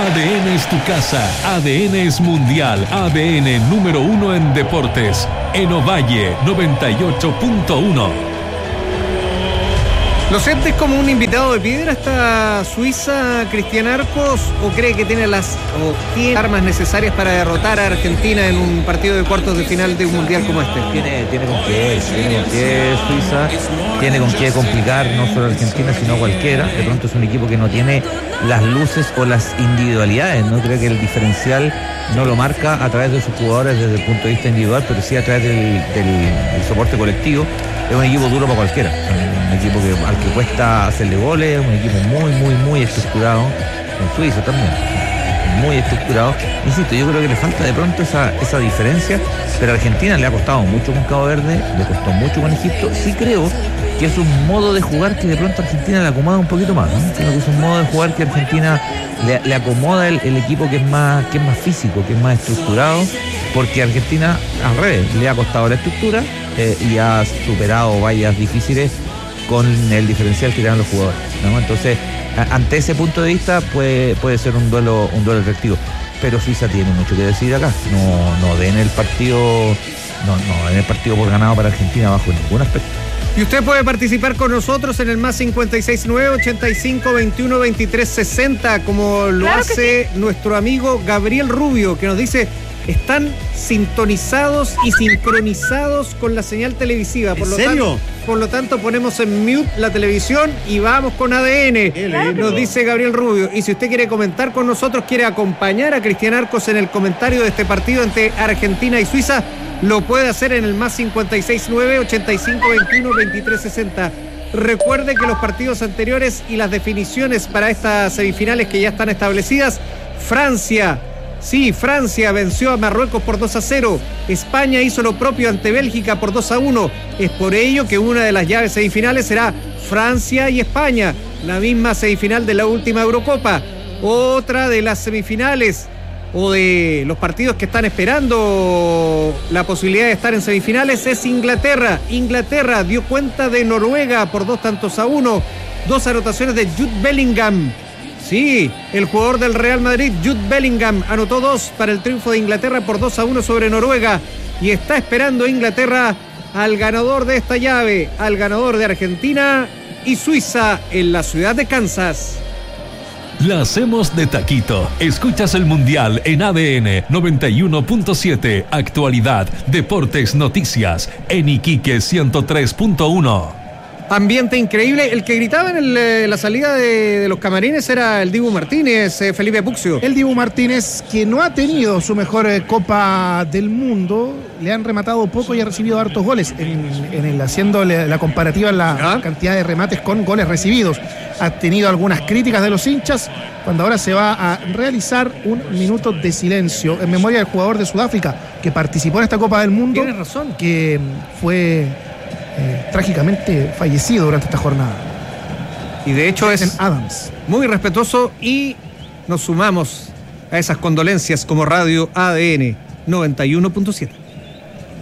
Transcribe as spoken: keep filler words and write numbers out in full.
A D N es tu casa, A D N es mundial, A D N número uno en deportes, en Ovalle noventa y ocho punto uno. ¿Lo sientes como un invitado de piedra esta Suiza, Cristian Arcos, o cree que tiene las o tiene armas necesarias para derrotar a Argentina en un partido de cuartos de final de un mundial como este? Tiene, tiene con qué, tiene con qué Suiza, tiene con qué complicar no solo a Argentina sino a cualquiera. De pronto es un equipo que no tiene las luces o las individualidades, no creo que el diferencial no lo marca a través de sus jugadores desde el punto de vista individual, pero sí a través del, del, del soporte colectivo. Es un equipo duro para cualquiera, un equipo que, al que cuesta hacerle goles, un equipo muy, muy, muy estructurado, en Suiza también, muy estructurado. Insisto, yo creo que le falta de pronto esa, esa diferencia, pero a Argentina le ha costado mucho con Cabo Verde, le costó mucho con Egipto. Sí creo que es un modo de jugar que de pronto a Argentina le acomoda un poquito más, ¿no? Creo que es un modo de jugar que a Argentina le, le acomoda el, el equipo que es más, que es más físico, que es más estructurado, porque a Argentina al revés, le ha costado la estructura eh, y ha superado vallas difíciles con el diferencial que tienen los jugadores, ¿no? Entonces, a, ante ese punto de vista puede, puede ser un duelo, un duelo atractivo. Pero Suiza tiene mucho que decir acá. No, no den el partido, no, no den el partido por ganado para Argentina bajo ningún aspecto. Y usted puede participar con nosotros en el más cincuenta y seis nueve, ochenta y cinco, veintiuno, veintitrés, sesenta, como lo claro hace sí. nuestro amigo Gabriel Rubio, que nos dice: están sintonizados y sincronizados con la señal televisiva. Por ¿En lo serio? Tanto, por lo tanto, ponemos en mute la televisión y vamos con A D N. Claro nos dice Gabriel Rubio. Y si usted quiere comentar con nosotros, quiere acompañar a Cristian Arcos en el comentario de este partido entre Argentina y Suiza, lo puede hacer en el más cincuenta y seis nueve, ochenta y cinco, veintiuno, veintitrés, sesenta. Recuerde que los partidos anteriores y las definiciones para estas semifinales que ya están establecidas: Francia, sí, Francia venció a Marruecos por dos a cero, España hizo lo propio ante Bélgica por dos a uno. Es por ello que una de las llaves semifinales será Francia y España, la misma semifinal de la última Eurocopa. Otra de las semifinales o de los partidos que están esperando la posibilidad de estar en semifinales es Inglaterra. Inglaterra dio cuenta de Noruega por dos tantos a uno, dos anotaciones de Jude Bellingham. Sí, el jugador del Real Madrid, Jude Bellingham, anotó dos para el triunfo de Inglaterra por dos a uno sobre Noruega, y está esperando Inglaterra al ganador de esta llave, al ganador de Argentina y Suiza en la ciudad de Kansas. La hacemos de taquito. Escuchas el Mundial en A D N noventa y uno punto siete. Actualidad, deportes, noticias en Iquique ciento tres punto uno. Ambiente increíble. El que gritaba en el, eh, la salida de, de los camarines era el Dibu Martínez, eh, Felipe Puccio. El Dibu Martínez, que no ha tenido su mejor eh, Copa del Mundo, le han rematado poco y ha recibido hartos goles. En, en el, haciendo la comparativa en la ¿Ah? cantidad de remates con goles recibidos. Ha tenido algunas críticas de los hinchas, cuando ahora se va a realizar un minuto de silencio en memoria del jugador de Sudáfrica que participó en esta Copa del Mundo. Tienes razón. Que fue eh, trágicamente fallecido durante esta jornada. Y de hecho es Adams. Muy respetuoso, y nos sumamos a esas condolencias como Radio A D N noventa y uno punto siete.